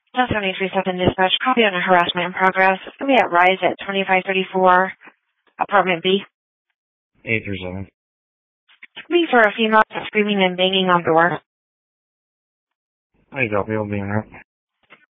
That's 73-7 dispatch. Copy on a harassment in progress. It's going to be at Rise at 2534, apartment B. 837. It's going to be for a female screaming and banging on the door. There you go. We'll be in there.